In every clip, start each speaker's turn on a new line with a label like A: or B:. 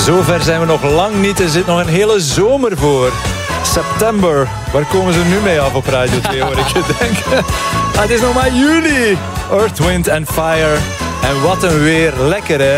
A: Zover zijn we nog lang niet. Er zit nog een hele zomer voor. September. Waar komen ze nu mee af op Radio 2, hoor ik je denken. Het is nog maar juli. Earth, Wind and Fire. En wat een weer. Lekker, hè?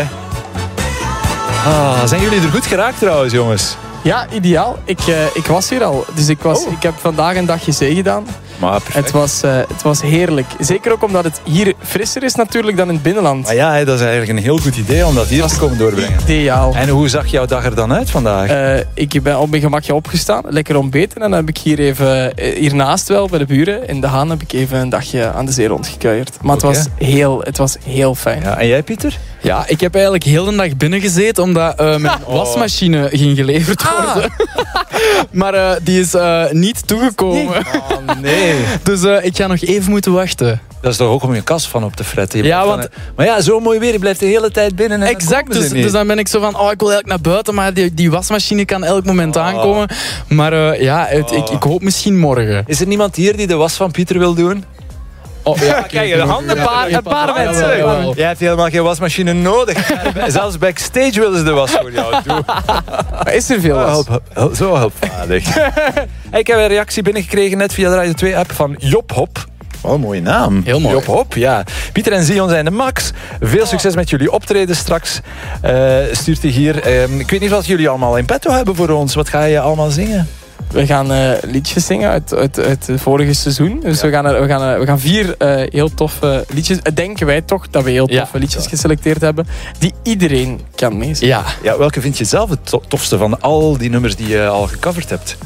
A: Zijn jullie er goed geraakt trouwens, jongens?
B: Ja, ideaal. Ik was hier al. Dus ik heb vandaag een dagje zee gedaan.
A: Maar perfect.
B: Het was heerlijk. Zeker ook omdat het hier frisser is natuurlijk dan in het binnenland.
A: Maar ja, dat is eigenlijk een heel goed idee om dat hier te komen doorbrengen.
B: Ideaal.
A: En hoe zag jouw dag er dan uit vandaag?
B: Ik ben op mijn gemakje opgestaan, lekker ontbeten. En dan heb ik hiernaast wel, bij de buren, in De Haan, heb ik even een dagje aan de zee rondgekuierd. Maar het was heel fijn.
A: Ja, en jij, Pieter?
C: Ja, ik heb eigenlijk heel de dag binnen gezeten omdat mijn wasmachine ging geleverd worden. Maar die is niet toegekomen.
A: Oh, nee.
C: Dus ik ga nog even moeten wachten.
A: Dat is toch ook om je kast van op te fretten.
C: Ja, want...
A: Maar ja, zo mooi weer. Je blijft de hele tijd binnen. En
C: exact, dus dan ben ik zo van... ik wil eigenlijk naar buiten, maar die wasmachine kan elk moment aankomen. Maar ik hoop misschien morgen.
A: Is er niemand hier die de was van Pieter wil doen?
C: Oh, ja,
A: kijk, een paar mensen. Jij hebt helemaal geen wasmachine nodig. Zelfs backstage willen ze de was voor jou doen.
B: Maar is er veel was?
A: Zo hulpvaardig. Ik heb een reactie binnengekregen net via de Radio 2 app van Job Hop. Oh, mooie naam.
C: Heel mooi.
A: Job Hop, ja. Pieter en Zion zijn de max. Veel succes met jullie optreden straks. Stuurt hij hier. Ik weet niet wat jullie allemaal in petto hebben voor ons. Wat ga je allemaal zingen?
B: We gaan liedjes zingen uit het vorige seizoen. Dus we gaan 4 heel toffe liedjes. Denken wij toch dat we heel toffe liedjes geselecteerd hebben. Die iedereen kan meezingen.
A: Ja, welke vind je zelf het tofste van al die nummers die je al gecoverd hebt?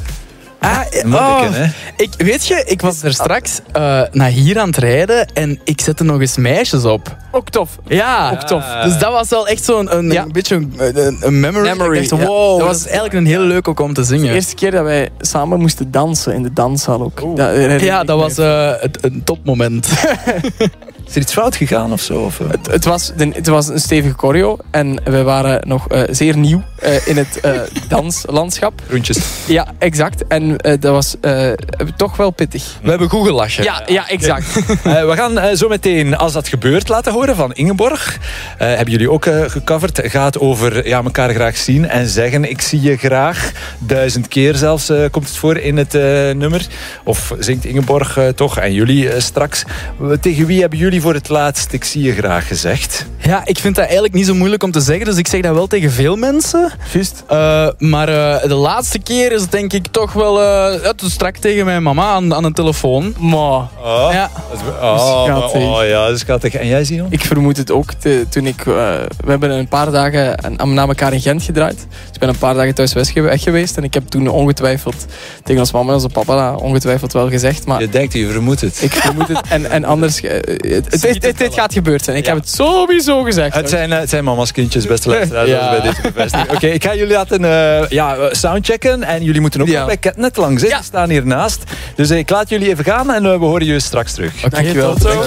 C: Ik was er straks naar hier aan het rijden en ik zette nog eens meisjes op.
B: Ook tof.
C: Ja, ook tof. Dus dat was wel echt zo'n een beetje een memory. Ik dacht, wow, dat was eigenlijk een heel leuk ook om te zingen.
B: De eerste keer dat wij samen moesten dansen in de danszaal ook.
C: Dat was een topmoment.
A: Is er iets fout gegaan of zo? Of?
B: Het was een stevige choreo en we waren nog zeer nieuw in het danslandschap.
A: Rondjes.
B: Ja, exact. En dat was toch wel pittig.
C: We hebben goed gelachen.
B: Ja, exact.
A: We gaan zo meteen Als dat gebeurt laten horen van Ingeborg. Hebben jullie ook gecoverd. Gaat over elkaar graag zien en zeggen ik zie je graag. 1000 keer zelfs komt het voor in het nummer. Of zingt Ingeborg toch en jullie straks. Tegen wie hebben jullie voor het laatst ik zie je graag gezegd?
C: Ja, ik vind dat eigenlijk niet zo moeilijk om te zeggen. Dus ik zeg dat wel tegen veel mensen.
B: Juist.
C: Maar de laatste keer is het denk ik toch wel strak tegen mijn mama aan de telefoon.
B: Maar.
C: Ja.
A: Dat is schattig. En jij, Zion?
B: Ik vermoed het ook. We hebben een paar dagen na elkaar in Gent gedraaid. Dus ik ben een paar dagen thuis weg geweest. En ik heb toen ongetwijfeld tegen ons mama en onze papa ongetwijfeld wel gezegd. Maar
A: je denkt, je vermoedt het.
B: Ik vermoed het. En anders... Dit gaat gebeurd zijn. Ik heb het sowieso gezegd.
A: Het zijn mama's kindjes, beste luisteraars. Bij deze bevestiging. Oké, ik ga jullie laten soundchecken. En jullie moeten ook bij Catnet langs. Ze staan hiernaast. Dus ik laat jullie even gaan en we horen jullie straks terug.
C: Dankjewel.